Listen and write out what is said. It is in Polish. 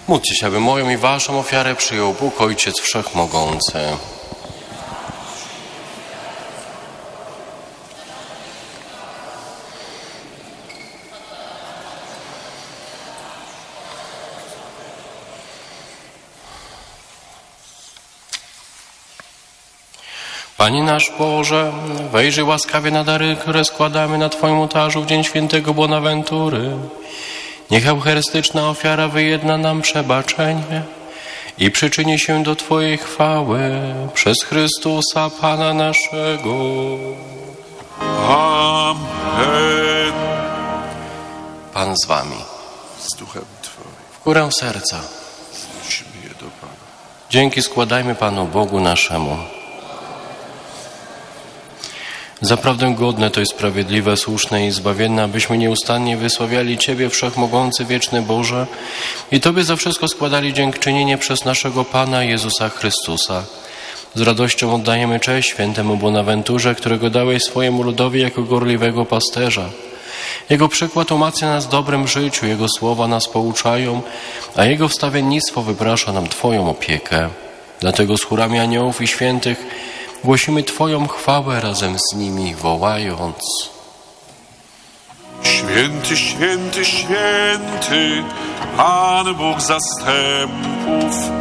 Módlcie się, aby moją i waszą ofiarę przyjął Bóg Ojciec Wszechmogący. Panie nasz Boże, wejrzyj łaskawie na dary, które składamy na Twoim ołtarzu w dzień świętego Bonaventury. Niech eucharystyczna ofiara wyjedna nam przebaczenie i przyczyni się do Twojej chwały przez Chrystusa Pana naszego. Amen. Pan z Wami. Z duchem Twoim. W górę serca. Znieśmy je do Pana. Dzięki składajmy Panu Bogu naszemu. Zaprawdę godne to jest sprawiedliwe, słuszne i zbawienne, abyśmy nieustannie wysławiali Ciebie, Wszechmogący, wieczny Boże, i Tobie za wszystko składali dziękczynienie przez naszego Pana Jezusa Chrystusa. Z radością oddajemy cześć świętemu Bonaventurze, którego dałeś swojemu ludowi jako gorliwego pasterza. Jego przykład umacnia nas w dobrym życiu, Jego słowa nas pouczają, a Jego wstawiennictwo wyprasza nam Twoją opiekę. Dlatego z chórami aniołów i świętych głosimy Twoją chwałę razem z nimi, wołając: Święty, święty, święty, Pan Bóg zastępów,